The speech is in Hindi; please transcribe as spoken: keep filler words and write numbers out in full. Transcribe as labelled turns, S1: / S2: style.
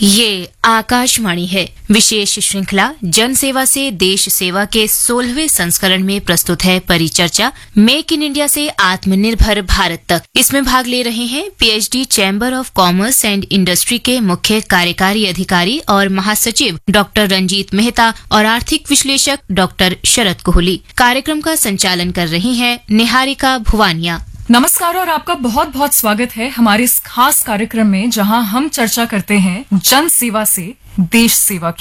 S1: ये आकाशवाणी है। विशेष श्रृंखला जन सेवा से देश सेवा के सोलहवें संस्करण में प्रस्तुत है परिचर्चा मेक इन इंडिया से आत्मनिर्भर भारत तक। इसमें भाग ले रहे हैं PhD chamber of commerce and industry के मुख्य कार्यकारी अधिकारी और महासचिव डॉक्टर रंजीत मेहता और आर्थिक विश्लेषक डॉक्टर शरद कोहली। कार्यक्रम का संचालन कर रही हैं निहारिका भुवानिया।
S2: नमस्कार और आपका बहुत बहुत स्वागत है हमारे इस खास कार्यक्रम में, जहां हम चर्चा करते हैं जन सेवा से देश सेवा की।